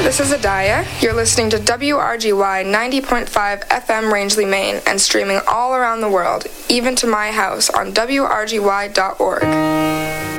This is Adaya. You're listening to WRGY 90.5 FM Rangeley, Maine, and streaming all around the world, even to my house on WRGY.org.